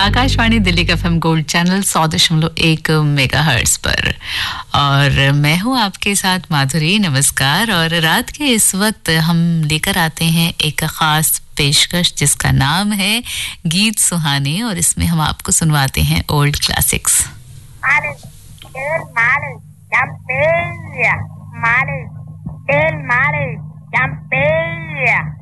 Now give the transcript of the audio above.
आकाशवाणी दिल्ली का FM gold channel 100.1 megahertz पर। और मैं हूं आपके साथ माधुरी। नमस्कार। और रात के इस वक्त हम लेकर आते हैं एक खास पेशकश जिसका नाम है गीत सुहाने, और इसमें हम आपको सुनवाते हैं ओल्ड क्लासिक्स। Campeia,